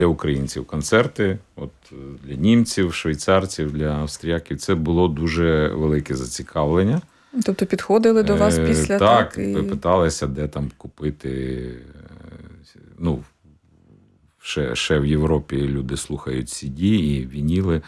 для українців концерти, от для німців, швейцарців, для австріяків. Це було дуже велике зацікавлення. Тобто підходили до вас після? Так, і питалися, де там купити. Ну, ще в Європі люди слухають CD і вініли.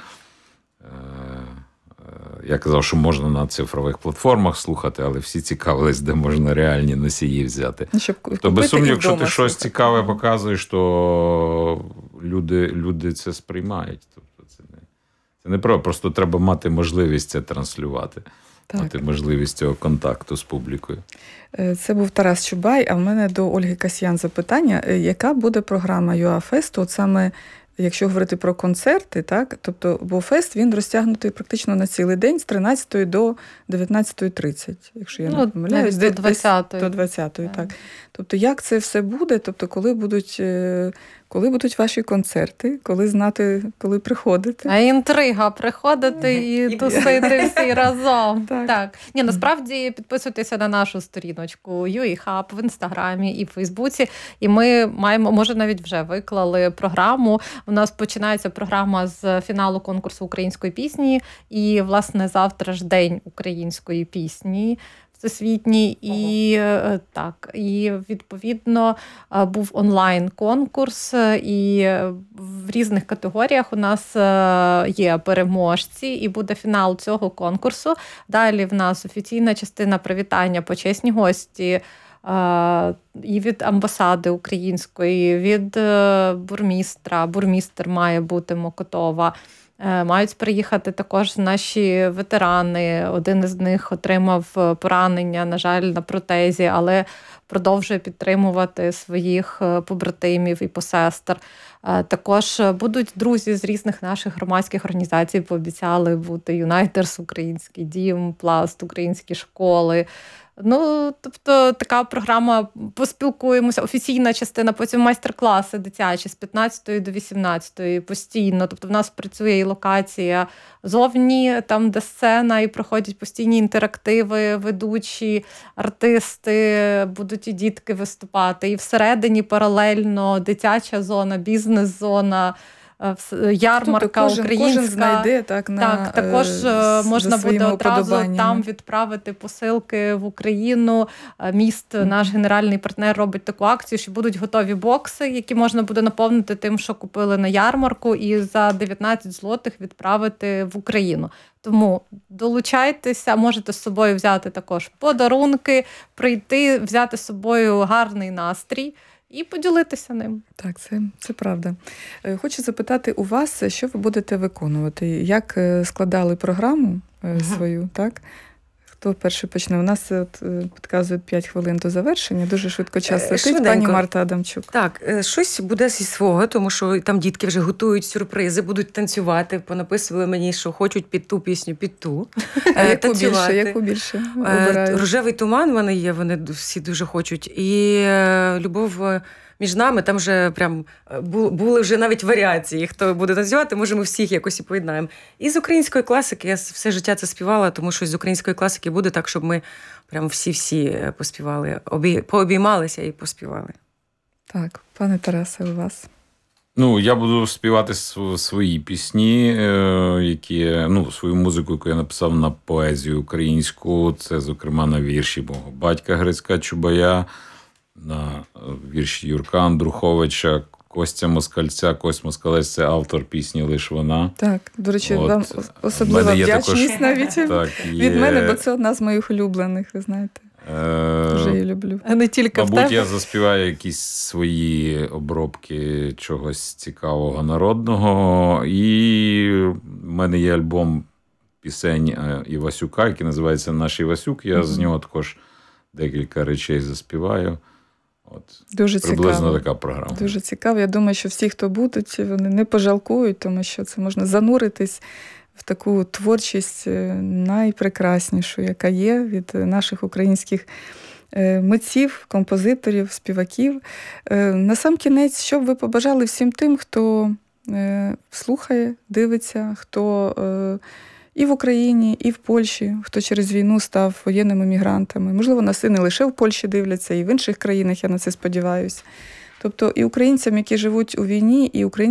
Я казав, що можна на цифрових платформах слухати, але всі цікавились, де можна реальні носії взяти. То без сумніву, якщо ти щось цікаве показуєш, то люди це сприймають. Тобто це не просто треба мати можливість це транслювати. Так. Мати можливість цього контакту з публікою. Це був Тарас Чубай, а в мене до Ольги Касьян запитання. Яка буде програма ЮАФесту, от саме якщо говорити про концерти, так? Тобто, бо фест, він розтягнутий практично на цілий день з 13 до 19:30, якщо я не помиляюсь. До 20-ї. До 20-ї, так. Тобто, як це все буде? Тобто, коли будуть ваші концерти, коли знати, коли приходити? А інтрига, приходити і тусити всі разом. Так. Ні, насправді підписуйтеся на нашу сторіночку UA Hub в Інстаграмі і в Фейсбуці. І ми маємо, може навіть вже виклали програму. У нас починається програма з фіналу конкурсу української пісні. І, власне, завтра ж День української пісні всесвітній. І відповідно був онлайн-конкурс, і в різних категоріях у нас є переможці, і буде фінал цього конкурсу. Далі в нас офіційна частина привітання, почесні гості, і від амбасади української, від бурмістра. Бурмістр має бути Мокотова. Мають приїхати також наші ветерани. Один із них отримав поранення, на жаль, на протезі, але продовжує підтримувати своїх побратимів і посестер. Також будуть друзі з різних наших громадських організацій, пообіцяли бути Юнайтерс український дім, Пласт, українські школи. Ну, тобто така програма, поспілкуємося, офіційна частина, потім майстер-класи дитячі з 15 до 18 постійно. Тобто в нас працює і локація зовні, там де сцена, і проходять постійні інтерактиви, ведучі, артисти, будуть і дітки виступати. І всередині паралельно дитяча зона, бізнес-зона, ярмарка українська. Кожен знайде також можна буде одразу там відправити посилки в Україну. Міст, наш генеральний партнер, робить таку акцію, що будуть готові бокси, які можна буде наповнити тим, що купили на ярмарку, і за 19 злотих відправити в Україну. Тому долучайтеся, можете з собою взяти також подарунки, прийти, взяти з собою гарний настрій і поділитися ним. Так, це правда. Хочу запитати у вас, що ви будете виконувати? Як складали програму свою, так? Хто перший почне? У нас підказують 5 хвилин до завершення, дуже швидко час летить. Пані Марта Адамчук. Так, щось буде зі свого, тому що там дітки вже готують сюрпризи, будуть танцювати, понаписували мені, що хочуть під ту пісню, під ту. Яку більше? Рожевий туман в мене є, вони всі дуже хочуть. І любов між нами, там вже прям були вже навіть варіації. Хто буде танцювати, може ми всіх якось і поєднаємо. І з української класики, я все життя це співала, тому що з української класики буде так, щоб ми прям всі поспівали, пообіймалися і поспівали. Так, пане Тарасе, у вас? Ну, я буду співати свої пісні, свою музику, яку я написав на поезію українську. Це, зокрема, на вірші мого батька Грицька Чубая, на вірші Юрка Андруховича, Костя Москальця. Кость Москалець – це автор пісні «Лиш вона». Так, до речі, вам особлива вдячність навіть від мене, бо це одна з моїх улюблених, ви знаєте. Дуже її люблю. А не тільки в тебе. Мабуть, я заспіваю якісь свої обробки чогось цікавого народного. І в мене є альбом пісень Івасюка, який називається «Наш Івасюк». Я з нього також декілька речей заспіваю. Дуже приблизно цікаво. Така програма. Дуже цікаво. Я думаю, що всі, хто будуть, вони не пожалкують, тому що це можна зануритись в таку творчість найпрекраснішу, яка є від наших українських митців, композиторів, співаків. Насамкінець, що б ви побажали всім тим, хто слухає, дивиться, хто і в Україні, і в Польщі, хто через війну став воєнними мігрантами. Можливо, нас і не лише в Польщі дивляться, і в інших країнах, я на це сподіваюся. Тобто і українцям, які живуть у війні, і українцям,